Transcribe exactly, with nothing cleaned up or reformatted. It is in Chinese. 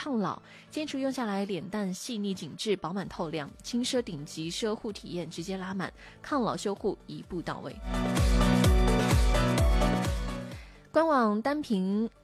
抗老，坚持用下来，脸蛋细腻紧致、饱满透亮，轻奢顶级奢护体验直接拉满，抗老修护一步到位。官网单凭